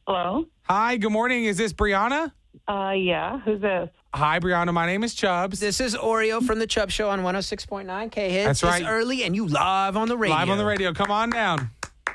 Hello? Hi, good morning. Is this Brianna? Yeah. Who's this? Hi, Brianna. My name is Chubbs. This is Oreo from The Chubb Show on 106.9 K-Hits. That's right. It's early, and you live on the radio. Live on the radio. Come on down.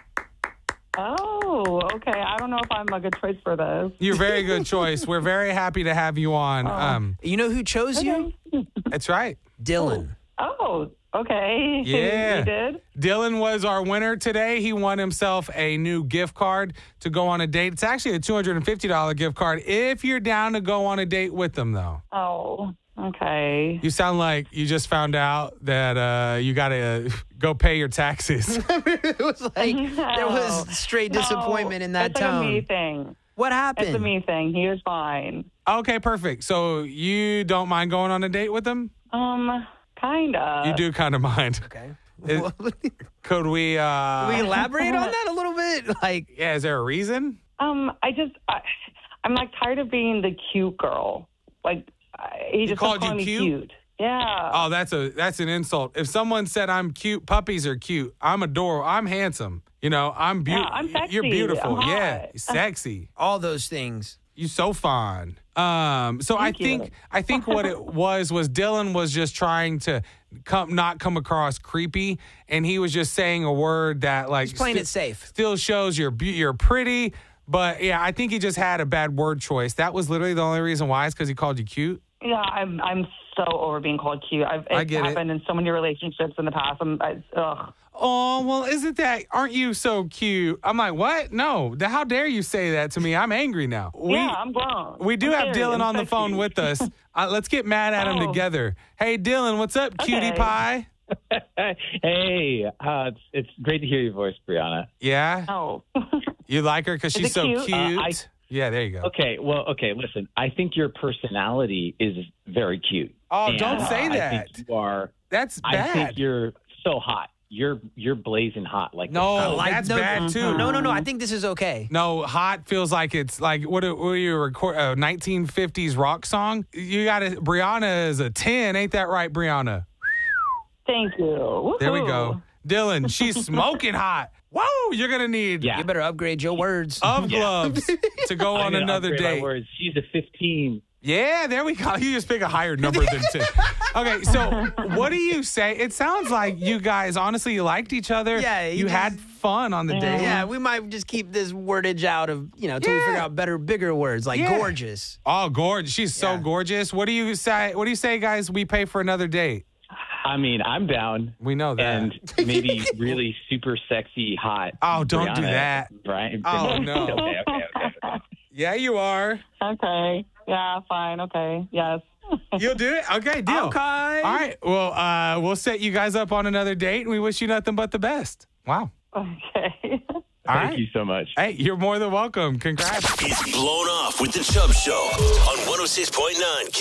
Oh, okay. I don't know if I'm a good choice for this. You're a very good choice. We're very happy to have you on. You know who chose you? That's right. Dylan. Oh, okay. Yeah. You did? Dylan was our winner today. He won himself a new gift card to go on a date. It's actually a $250 gift card if you're down to go on a date with them, though. Oh, okay. You sound like you just found out that you got to go pay your taxes. It was like there was straight disappointment in that it's tone. It's like a me thing. What happened? It's a me thing. He was fine. Okay, perfect. So you don't mind going on a date with them? Kind of. You do kind of mind. Okay. Could we... Can we elaborate on that a little bit? Yeah, is there a reason? I'm like tired of being the cute girl. Like, he just called calling you me cute? Yeah. Oh, that's an insult. If someone said I'm cute, puppies are cute. I'm adorable. I'm handsome. You know, I'm beautiful. Yeah, I'm sexy. You're beautiful. I'm Yeah, hot. sexy. all those things. You so fine. So I think what it was Dylan was just trying to not come across creepy, and he was just saying a word that like He's playing it safe. Still shows you're pretty, but yeah, I think he just had a bad word choice. That was literally the only reason why is because he called you cute. Yeah, I'm so over being called cute. I get it. Happened in so many relationships in the past. Ugh. Oh, well, aren't you so cute? I'm like, what? No, how dare you say that to me? I'm angry now. Yeah, I'm grown. We do have Dylan on the phone with us. Let's get mad at him together. Hey, Dylan, what's up, cutie pie? Hey, it's great to hear your voice, Brianna. Yeah? Oh. You like her because she's so cute? Yeah, there you go. Okay, listen, I think your personality is very cute. Oh, and don't say that. I think you are. That's bad. I think you're so hot. You're blazing hot. Like that's bad too. No. I think this is okay. No, hot feels like it's like what you record a 1950s rock song. Brianna is a 10, ain't that right, Brianna? Thank you. Woo-hoo. There we go. Dylan, she's smoking hot. Whoa, you're going to need You better upgrade your words. gloves to go on another date. Words. She's a 15. Yeah, there we go. You just pick a higher number than 10. Okay, so what do you say? It sounds like you guys, honestly, you liked each other. Yeah. You had fun on the date. Yeah, we might just keep this wordage out of, until we figure out bigger words, like gorgeous. Oh, gorgeous. She's so gorgeous. What do you say, guys? We pay for another date. I mean, I'm down. We know that. And maybe really super sexy, hot. Oh, don't do that. Right? Oh, no. Okay. Yeah, you are. Okay. Yeah, fine. Okay. Yes. You'll do it? Okay, deal. Okay. All right. Well, we'll set you guys up on another date, and we wish you nothing but the best. Wow. Okay. Thank you so much. Hey, you're more than welcome. Congrats. It's Blown Off with The Chubb Show on 106.9